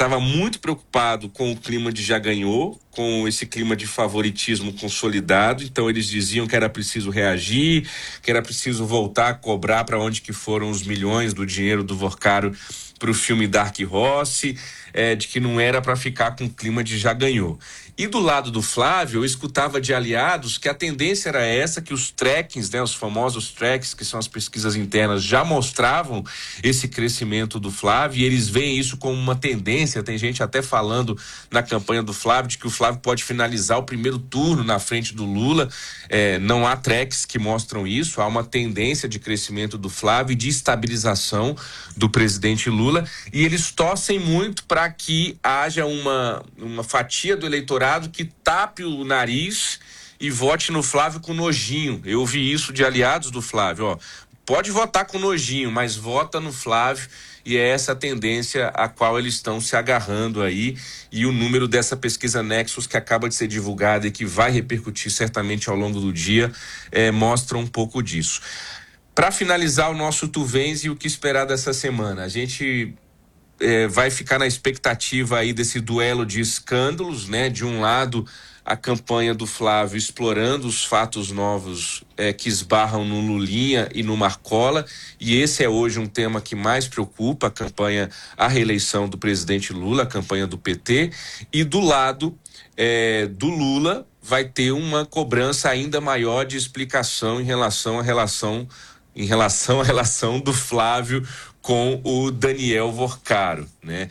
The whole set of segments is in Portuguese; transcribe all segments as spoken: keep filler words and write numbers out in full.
estava muito preocupado com o clima de já ganhou, com esse clima de favoritismo consolidado. Então eles diziam que era preciso reagir, que era preciso voltar a cobrar para onde que foram os milhões do dinheiro do Vorcaro para o filme Dark Horse, é, de que não era para ficar com o clima de já ganhou. E do lado do Flávio, eu escutava de aliados que a tendência era essa, que os trackings, né, os famosos tracks, que são as pesquisas internas, já mostravam esse crescimento do Flávio, e eles veem isso como uma tendência. Tem gente até falando na campanha do Flávio de que o Flávio pode finalizar o primeiro turno na frente do Lula. É, não há tracks que mostram isso, há uma tendência de crescimento do Flávio e de estabilização do presidente Lula, e eles torcem muito para que haja uma, uma fatia do eleitorado que tape o nariz e vote no Flávio com nojinho. Eu ouvi isso de aliados do Flávio, ó. Pode votar com nojinho, mas vota no Flávio, e é essa a tendência a qual eles estão se agarrando aí, e o número dessa pesquisa Nexus que acaba de ser divulgada e que vai repercutir certamente ao longo do dia, é, mostra um pouco disso. Para finalizar o nosso Tu Vens e o que esperar dessa semana, a gente É, vai ficar na expectativa aí desse duelo de escândalos, né? De um lado, a campanha do Flávio explorando os fatos novos é, que esbarram no Lulinha e no Marcola, e esse é hoje um tema que mais preocupa a campanha, a reeleição do presidente Lula, a campanha do P T, e do lado é, do Lula vai ter uma cobrança ainda maior de explicação em relação à relação, em relação à relação do Flávio com o Daniel Vorcaro, né?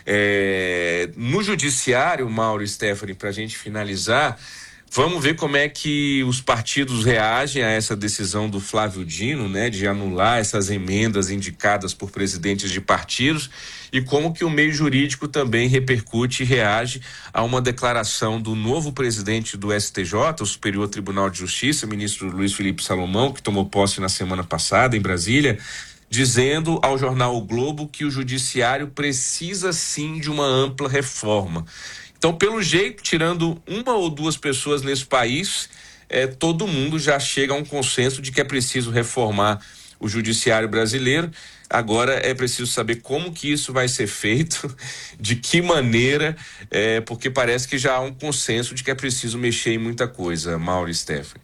É, no judiciário, Mauro e Stephanie, para a gente finalizar, vamos ver como é que os partidos reagem a essa decisão do Flávio Dino, né, de anular essas emendas indicadas por presidentes de partidos, e como que o meio jurídico também repercute e reage a uma declaração do novo presidente do S T J, o Superior Tribunal de Justiça, ministro Luiz Felipe Salomão, que tomou posse na semana passada em Brasília, dizendo ao jornal O Globo que o judiciário precisa sim de uma ampla reforma. Então, pelo jeito, tirando uma ou duas pessoas nesse país, é, todo mundo já chega a um consenso de que é preciso reformar o judiciário brasileiro. Agora é preciso saber como que isso vai ser feito, de que maneira, é, porque parece que já há um consenso de que é preciso mexer em muita coisa. Mauro e Stephanie.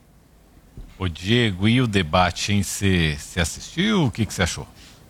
Ô Diego, e o debate, hein? Você assistiu? O que que você achou?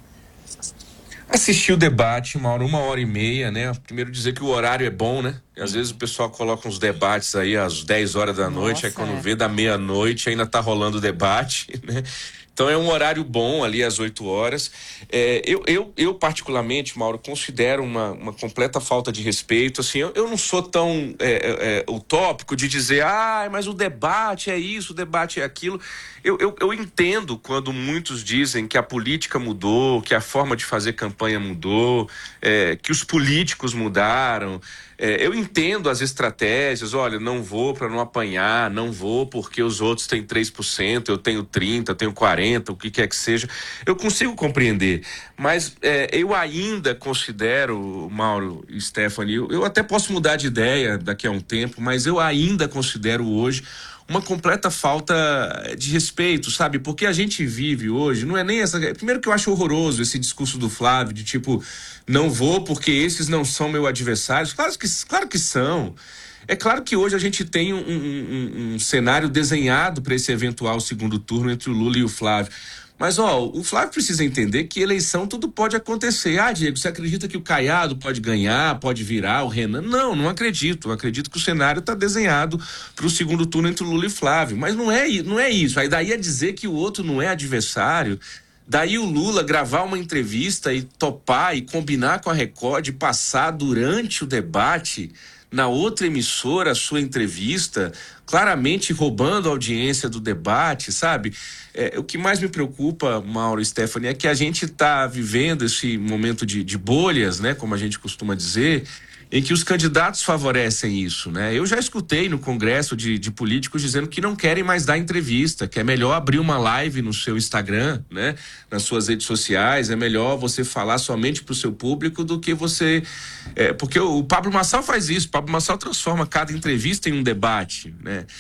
Assisti o debate, Mauro, uma hora e meia, né? Primeiro dizer que o horário é bom, né? Às vezes o pessoal coloca uns debates aí às dez horas da noite, aí quando vê da meia-noite ainda tá rolando o debate, né? Então é um horário bom ali às oito horas. É, eu, eu, eu, particularmente, Mauro, considero uma, uma completa falta de respeito. Assim, eu, eu não sou tão é, é, utópico de dizer, ah, mas o debate é isso, o debate é aquilo. Eu, eu, eu entendo quando muitos dizem que a política mudou, que a forma de fazer campanha mudou, é, que os políticos mudaram. É, eu entendo as estratégias, olha, não vou para não apanhar, não vou porque os outros têm três por cento, eu tenho trinta por cento, eu tenho quarenta por cento, o que quer que seja. Eu consigo compreender, mas é, eu ainda considero, Mauro e Stephanie, eu, eu até posso mudar de ideia daqui a um tempo, mas eu ainda considero hoje uma completa falta de respeito, sabe? Porque a gente vive hoje, não é nem essa... Primeiro que eu acho horroroso esse discurso do Flávio, de tipo, não vou porque esses não são meus adversários. Claro que, claro que são. É claro que hoje a gente tem um, um, um, um cenário desenhado para esse eventual segundo turno entre o Lula e o Flávio. Mas, ó, o Flávio precisa entender que eleição tudo pode acontecer. Ah, Diego, você acredita que o Caiado pode ganhar, pode virar, o Renan? Não, não acredito. Eu acredito que o cenário está desenhado para o segundo turno entre o Lula e Flávio. Mas não é, não é isso. Aí daí é dizer que o outro não é adversário. Daí o Lula gravar uma entrevista e topar e combinar com a Record e passar durante o debate na outra emissora a sua entrevista, claramente roubando a audiência do debate, sabe? É, o que mais me preocupa, Mauro e Stephanie, é que a gente está vivendo esse momento de, de bolhas, né, como a gente costuma dizer, em que os candidatos favorecem isso, né? Eu já escutei no Congresso de, de políticos dizendo que não querem mais dar entrevista, que é melhor abrir uma live no seu Instagram, né? Nas suas redes sociais, é melhor você falar somente para o seu público do que você... É, porque o, o Pablo Marçal faz isso, o Pablo Marçal transforma cada entrevista em um debate, né?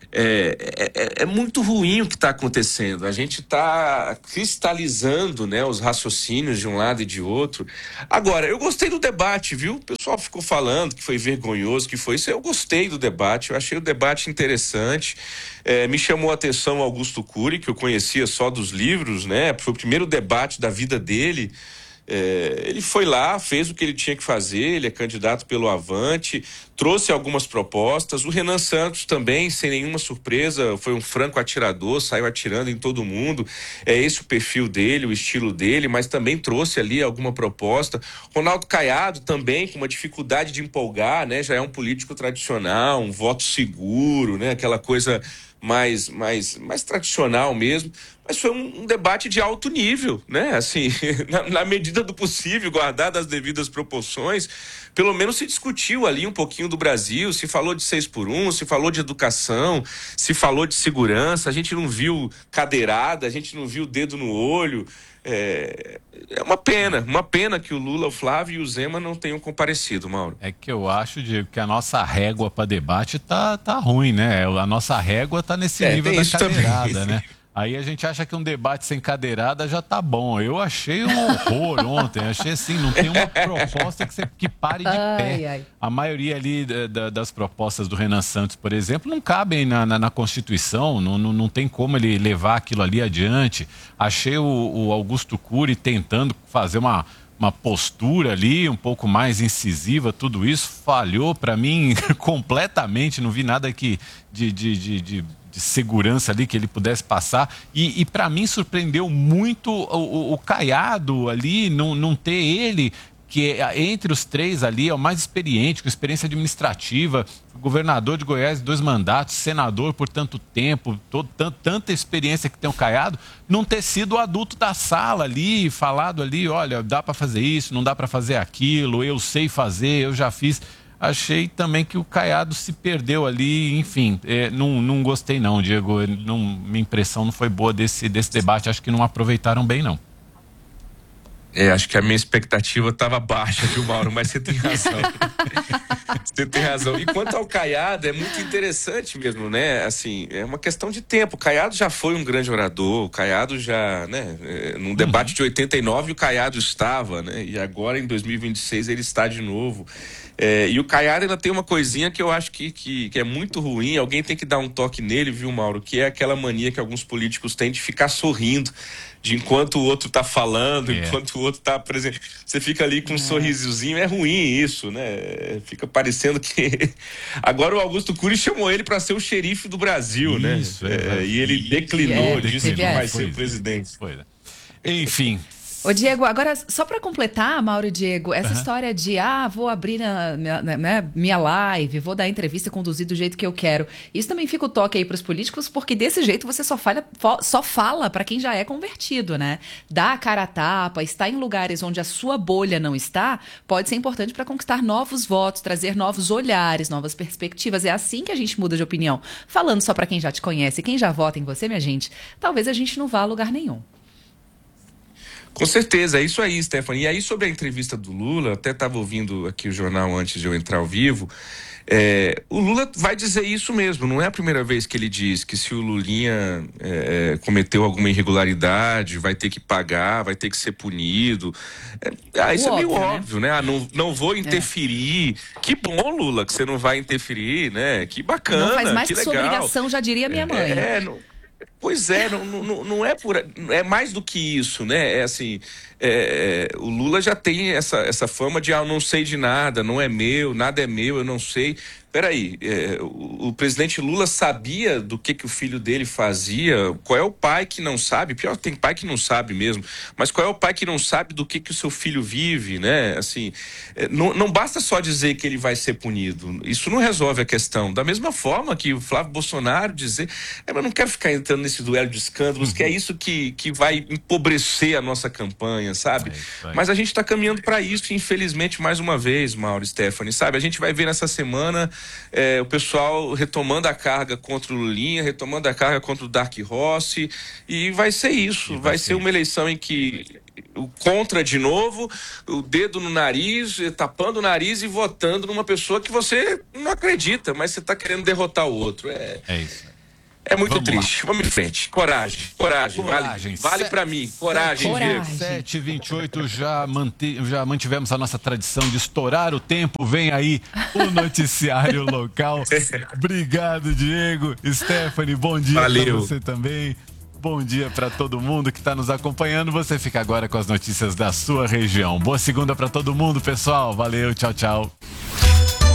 É, é, é muito ruim o que está acontecendo. A gente está cristalizando, né, os raciocínios de um lado e de outro. Agora, eu gostei do debate, viu? O pessoal ficou falando que foi vergonhoso, que foi isso. Eu gostei do debate, eu achei o debate interessante. É, me chamou a atenção o Augusto Cury, que eu conhecia só dos livros, né? Foi o primeiro debate da vida dele. É, ele foi lá, fez o que ele tinha que fazer, ele é candidato pelo Avante, trouxe algumas propostas. O Renan Santos também, sem nenhuma surpresa, foi um franco atirador, saiu atirando em todo mundo. É esse o perfil dele, o estilo dele, mas também trouxe ali alguma proposta. Ronaldo Caiado também, com uma dificuldade de empolgar, né? Já é um político tradicional, um voto seguro, né? Aquela coisa mais, mais, mais tradicional mesmo. Mas foi um, um debate de alto nível, né? Assim, na, na medida do possível, guardadas as devidas proporções, pelo menos se discutiu ali um pouquinho do Brasil, se falou de seis por um, se falou de educação, se falou de segurança, a gente não viu cadeirada, a gente não viu dedo no olho. É, é uma pena, uma pena que o Lula, o Flávio e o Zema não tenham comparecido, Mauro. É que eu acho, Diego, que a nossa régua para debate tá, tá ruim, né? A nossa régua tá nesse É, nível tem da isso também. cadeirada, né? Aí a gente acha que um debate sem cadeirada já tá bom. Eu achei um horror ontem. Achei assim, não tem uma proposta que, você, que pare de Ai, pé. ai. A maioria ali da, da, das propostas do Renan Santos, por exemplo, não cabem na, na, na Constituição. Não, não, não tem como ele levar aquilo ali adiante. Achei o, o Augusto Cury tentando fazer uma... uma postura ali um pouco mais incisiva, tudo isso falhou para mim completamente, não vi nada que de, de, de, de, de segurança ali que ele pudesse passar, e, e para mim surpreendeu muito o, o, o Caiado ali, não, não ter ele, que entre os três ali é o mais experiente, com experiência administrativa, governador de Goiás, dois mandatos, senador por tanto tempo, todo, tanto, tanta experiência que tem o Caiado, não ter sido o adulto da sala ali, falado ali, olha, dá para fazer isso, não dá para fazer aquilo, eu sei fazer, eu já fiz. Achei também que o Caiado se perdeu ali, enfim, é, não, não gostei não, Diego, não, minha impressão não foi boa desse, desse debate, acho que não aproveitaram bem não. É, acho que a minha expectativa estava baixa, viu, Mauro? Mas você tem razão. Você tem razão. E quanto ao Caiado, é muito interessante mesmo, né? Assim, é uma questão de tempo. O Caiado já foi um grande orador, o Caiado já, né? É, num debate uhum. de oitenta e nove, o Caiado estava, né? E agora, em dois mil e vinte e seis, ele está de novo. É, e o Caiado ainda tem uma coisinha que eu acho que, que, que é muito ruim, alguém tem que dar um toque nele, viu, Mauro? Que é aquela mania que alguns políticos têm de ficar sorrindo, de enquanto o outro tá falando, é. enquanto o outro tá presente. Você fica ali com um é. sorrisozinho, é ruim isso, né? Fica parecendo que... Agora o Augusto Cury chamou ele para ser o xerife do Brasil, isso, né? É, é, e ele declinou, é, disse que não vai ser o presidente. Foi. Enfim... Ô, Diego, agora, só para completar, Mauro e Diego, essa uhum. história de, ah, vou abrir na, minha, né, minha live, vou dar entrevista, conduzir do jeito que eu quero. Isso também fica o toque aí para os políticos, porque desse jeito você só fala, só fala para quem já é convertido, né? Dar a cara a tapa, estar em lugares onde a sua bolha não está, pode ser importante para conquistar novos votos, trazer novos olhares, novas perspectivas. É assim que a gente muda de opinião. Falando só para quem já te conhece, quem já vota em você, minha gente, talvez a gente não vá a lugar nenhum. Com certeza, é isso aí, Stephanie. E aí, sobre a entrevista do Lula, até estava ouvindo aqui o jornal antes de eu entrar ao vivo, é, o Lula vai dizer isso mesmo, não é a primeira vez que ele diz que se o Lulinha é, cometeu alguma irregularidade, vai ter que pagar, vai ter que ser punido. É, ah, isso o é meio óbvio, óbvio, né? né? Ah, não, não vou interferir. É. Que bom, Lula, que você não vai interferir, né? Que bacana, não faz mais que que legal. Sua obrigação, já diria minha mãe. É, é não... Pois é, não, não, não é por, é mais do que isso, né? É assim, é, o Lula já tem essa, essa fama de, ah, eu não sei de nada, não é meu, nada é meu, eu não sei. Peraí, é, o, o presidente Lula sabia do que, que o filho dele fazia? Qual é o pai que não sabe? Pior, tem pai que não sabe mesmo. Mas qual é o pai que não sabe do que, que o seu filho vive, né? Assim, é, não, não basta só dizer que ele vai ser punido. Isso não resolve a questão. Da mesma forma que o Flávio Bolsonaro dizer, é, mas não quero ficar entrando nesse duelo de escândalos, uhum. que é isso que, que vai empobrecer a nossa campanha, sabe? É, mas a gente está caminhando para isso, infelizmente, mais uma vez, Mauro e Stephanie, sabe? A gente vai ver nessa semana É, o pessoal retomando a carga contra o Lulinha, retomando a carga contra o Dark Rossi, e vai ser isso, vai, vai ser, ser uma eleição em que o contra de novo, o dedo no nariz, tapando o nariz e votando numa pessoa que você não acredita, mas você está querendo derrotar o outro. É, é isso. É muito Vamos triste. lá. Vamos em frente. Coragem, coragem. Coragem. Vale, vale pra mim. Coragem, Coragem. Diego. sete e vinte e oito, já, manti, já mantivemos a nossa tradição de estourar o tempo. Vem aí o noticiário local. Obrigado, Diego. Stephanie, bom dia para você também. Bom dia para todo mundo que está nos acompanhando. Você fica agora com as notícias da sua região. Boa segunda para todo mundo, pessoal. Valeu, tchau, tchau.